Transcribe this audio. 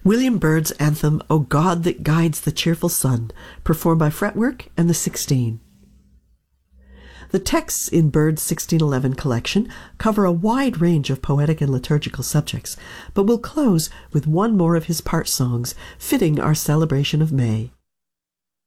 William Byrd's anthem, O God That Guides the Cheerful Sun, performed by Fretwork and the 16. The texts in Byrd's 1611 collection cover a wide range of poetic and liturgical subjects, but we'll close with one more of his part songs, fitting our celebration of May.